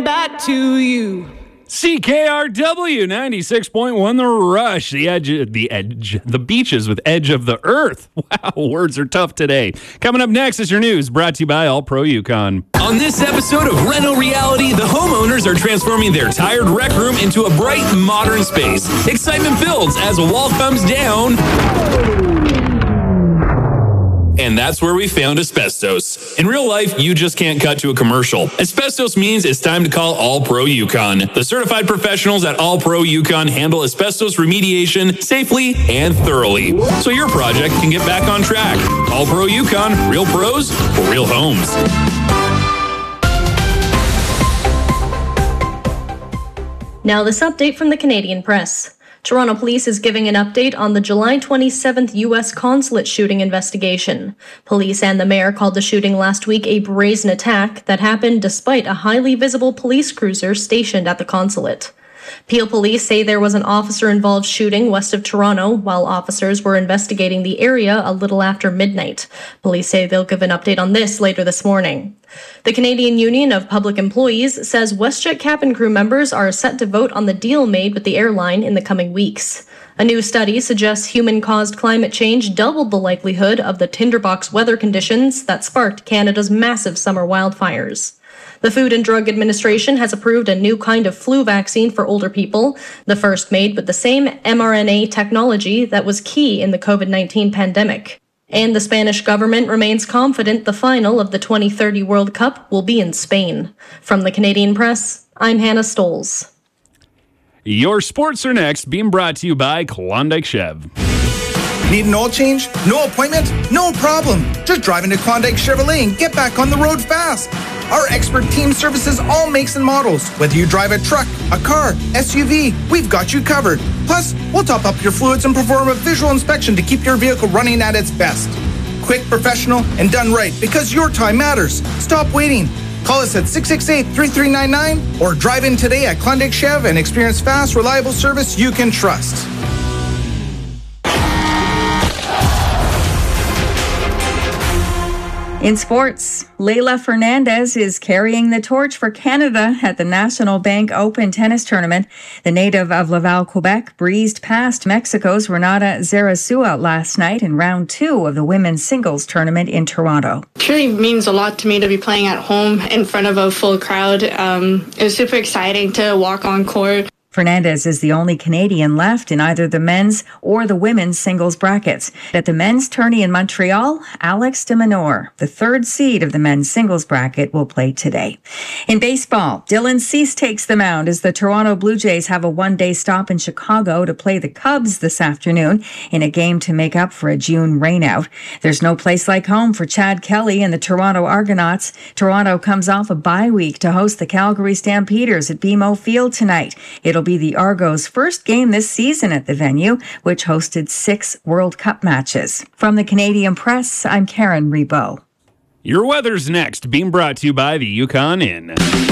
back to you. CKRW 96.1 The Rush, the beaches with edge of the earth. Wow, words are tough today. Coming up next is your news, brought to you by All Pro Yukon. On this episode of Reno Reality, the homeowners are transforming their tired rec room into a bright, modern space. Excitement builds as a wall comes down. And that's where we found asbestos. In real life, you just can't cut to a commercial. Asbestos means it's time to call All Pro Yukon. The certified professionals at All Pro Yukon handle asbestos remediation safely and thoroughly, so your project can get back on track. All Pro Yukon, real pros for real homes. Now this update from the Canadian Press. Toronto Police is giving an update on the July 27th U.S. consulate shooting investigation. Police and the mayor called the shooting last week a brazen attack that happened despite a highly visible police cruiser stationed at the consulate. Peel Police say there was an officer-involved shooting west of Toronto while officers were investigating the area a little after midnight. Police say they'll give an update on this later this morning. The Canadian Union of Public Employees says WestJet cabin crew members are set to vote on the deal made with the airline in the coming weeks. A new study suggests human-caused climate change doubled the likelihood of the tinderbox weather conditions that sparked Canada's massive summer wildfires. The Food and Drug Administration has approved a new kind of flu vaccine for older people, the first made with the same mRNA technology that was key in the COVID-19 pandemic. And the Spanish government remains confident the final of the 2030 World Cup will be in Spain. From the Canadian Press, I'm Hannah Stoles. Your sports are next, being brought to you by Klondike Chev. Need an oil change? No appointment? No problem. Just drive into Klondike Chevrolet and get back on the road fast. Our expert team services all makes and models. Whether you drive a truck, a car, SUV, we've got you covered. Plus, we'll top up your fluids and perform a visual inspection to keep your vehicle running at its best. Quick, professional, and done right because your time matters. Stop waiting. Call us at 668-3399 or drive in today at Klondike Chev and experience fast, reliable service you can trust. In sports, Leylah Fernandez is carrying the torch for Canada at the National Bank Open Tennis Tournament. The native of Laval, Quebec, breezed past Mexico's Renata Zarazua last night in round 2 of the women's singles tournament in Toronto. It really means a lot to me to be playing at home in front of a full crowd. It was super exciting to walk on court. Fernandez is the only Canadian left in either the men's or the women's singles brackets. At the men's tourney in Montreal, Alex de Minaur, the third seed of the men's singles bracket, will play today. In baseball, Dylan Cease takes the mound as the Toronto Blue Jays have a one-day stop in Chicago to play the Cubs this afternoon in a game to make up for a June rainout. There's no place like home for Chad Kelly and the Toronto Argonauts. Toronto comes off a bye week to host the Calgary Stampeders at BMO Field tonight. It'll be the Argos' first game this season at the venue, which hosted 6 World Cup matches. From the Canadian Press, I'm Karen Rebow. Your weather's next, being brought to you by the Yukon Inn.